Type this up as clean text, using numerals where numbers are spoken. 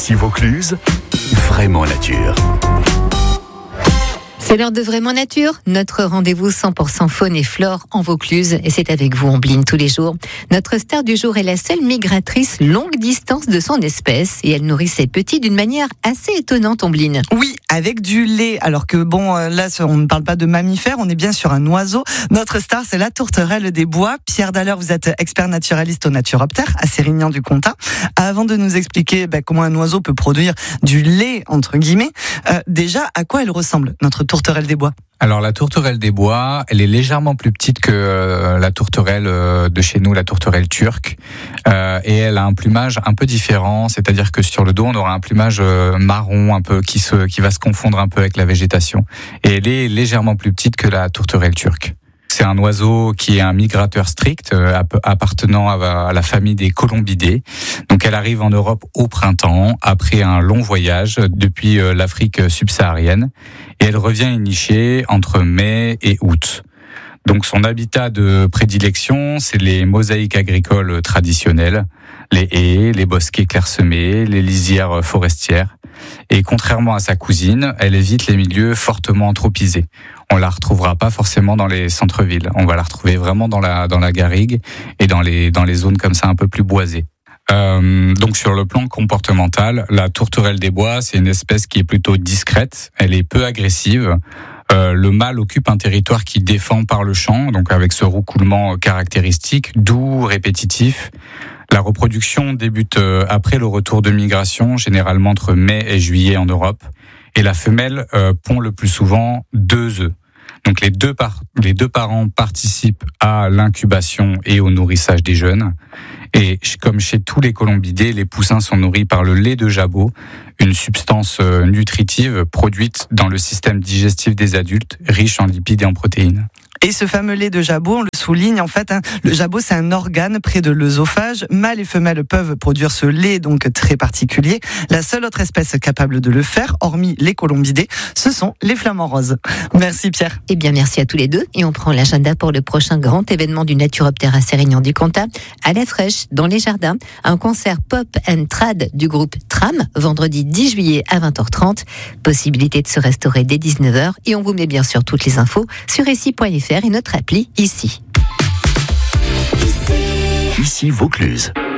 Ici Vaucluse, vraiment nature. C'est l'heure de Vraiment Nature, notre rendez-vous 100% faune et flore en Vaucluse. Et c'est avec vous, Ombline, tous les jours. Notre star du jour est la seule migratrice longue distance de son espèce. Et elle nourrit ses petits d'une manière assez étonnante, Ombline. Oui, avec du lait. Alors que là, on ne parle pas de mammifères, on est bien sur un oiseau. Notre star, c'est la tourterelle des bois. Pierre Daller, vous êtes expert naturaliste au Naturoptère à Sérignan-du-Comtat. Avant de nous expliquer comment un oiseau peut produire du lait, entre guillemets, déjà, à quoi elle ressemble, notre tourterelle des bois? Alors la tourterelle des bois, elle est légèrement plus petite que la tourterelle de chez nous, la tourterelle turque, et elle a un plumage un peu différent, c'est-à-dire que sur le dos on aura un plumage marron un peu qui va se confondre un peu avec la végétation, et elle est légèrement plus petite que la tourterelle turque. C'est un oiseau qui est un migrateur strict, appartenant à la famille des colombidés. Donc elle arrive en Europe au printemps, après un long voyage depuis l'Afrique subsaharienne. Et elle revient y nicher entre mai et août. Donc son habitat de prédilection, c'est les mosaïques agricoles traditionnelles, les haies, les bosquets clairsemés, les lisières forestières. Et contrairement à sa cousine, elle évite les milieux fortement anthropisés. On la retrouvera pas forcément dans les centres-villes. On va la retrouver vraiment dans la garrigue et dans les zones comme ça un peu plus boisées. Donc sur le plan comportemental, la tourterelle des bois, c'est une espèce qui est plutôt discrète. Elle est peu agressive. Le mâle occupe un territoire qui défend par le chant, donc avec ce roucoulement caractéristique, doux, répétitif. La reproduction débute après le retour de migration, généralement entre mai et juillet en Europe. Et la femelle pond le plus souvent 2 œufs. Donc les deux parents participent à l'incubation et au nourrissage des jeunes. Et comme chez tous les colombidés, les poussins sont nourris par le lait de jabot, une substance nutritive produite dans le système digestif des adultes, riche en lipides et en protéines. Et ce fameux lait de jabot, on le souligne, en fait, le jabot, c'est un organe près de l'œsophage. Mâles et femelles peuvent produire ce lait, donc très particulier. La seule autre espèce capable de le faire, hormis les colombidés, ce sont les flamants roses. Merci Pierre. Eh bien, merci à tous les deux. Et on prend l'agenda pour le prochain grand événement du Naturoptère à Sérignan-du-Comtat. À la fraîche, dans les jardins, un concert pop and trad du groupe Tram, vendredi 10 juillet à 20h30. Possibilité de se restaurer dès 19h. Et on vous met bien sûr toutes les infos sur ici.fr et notre appli ici. Ici Vaucluse.